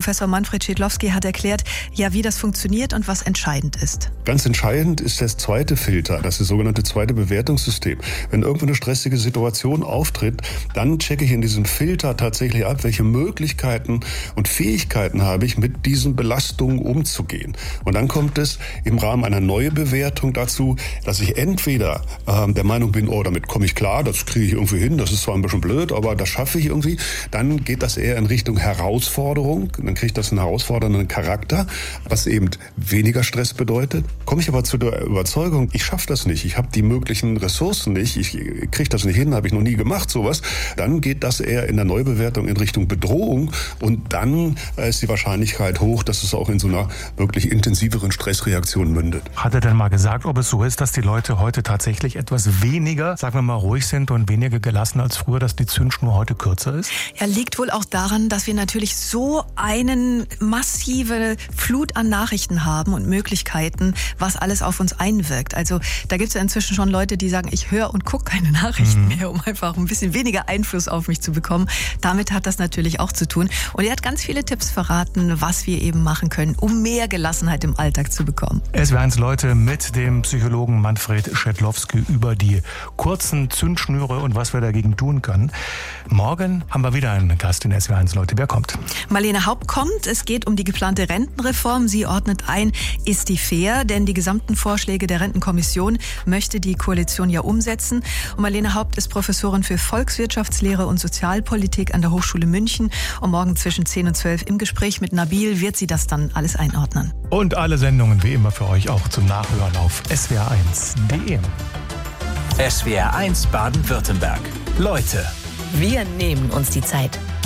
Professor Manfred Schädlowski hat erklärt, ja, wie das funktioniert und was entscheidend ist. Ganz entscheidend ist der zweite Filter, das ist das sogenannte zweite Bewertungssystem. Wenn irgendwo eine stressige Situation auftritt, dann checke ich in diesem Filter tatsächlich ab, welche Möglichkeiten und Fähigkeiten habe ich, mit diesen Belastungen umzugehen. Und dann kommt es im Rahmen einer neuen Bewertung dazu, dass ich entweder der Meinung bin, oh, damit komme ich klar, das kriege ich irgendwie hin, das ist zwar ein bisschen blöd, aber das schaffe ich irgendwie. Dann geht das eher in Richtung Herausforderung, dann kriegt das einen herausfordernden Charakter, was eben weniger Stress bedeutet. Komme ich aber zu der Überzeugung, ich schaffe das nicht, ich habe die möglichen Ressourcen nicht, ich kriege das nicht hin, habe ich noch nie gemacht, sowas, dann geht das eher in der Neubewertung in Richtung Bedrohung und dann ist die Wahrscheinlichkeit hoch, dass es auch in so einer wirklich intensiveren Stressreaktion mündet. Hat er denn mal gesagt, ob es so ist, dass die Leute heute tatsächlich etwas weniger, sagen wir mal, ruhig sind und weniger gelassen als früher, dass die Zündschnur heute kürzer ist? Ja, liegt wohl auch daran, dass wir natürlich so eine massive Flut an Nachrichten haben und Möglichkeiten, was alles auf uns einwirkt. Also da gibt es ja inzwischen schon Leute, die sagen, ich höre und gucke keine Nachrichten mehr, um einfach ein bisschen weniger Einfluss auf mich zu bekommen. Damit hat das natürlich auch zu tun. Und er hat ganz viele Tipps verraten, was wir eben machen können, um mehr Gelassenheit im Alltag zu bekommen. SWR1 Leute mit dem Psychologen Manfred Schädlowski über die kurzen Zündschnüre und was wir dagegen tun können. Morgen haben wir wieder einen Gast in SWR1 Leute. Wer kommt? Marlene Haupt kommt. Es geht um die geplante Rentenreform. Sie ordnet ein, ist die fair? Denn die gesamten Vorschläge der Rentenkommission möchte die Koalition ja umsetzen. Und Marlene Haupt ist Professorin für Volkswirtschaftslehre und Sozialpolitik an der Hochschule München. Und morgen zwischen 10 und 12 im Gespräch mit Nabil wird sie das dann alles einordnen. Und alle Sendungen wie immer für euch auch zum Nachhören auf swr1.de. SWR1 Baden-Württemberg. Leute. Wir nehmen uns die Zeit.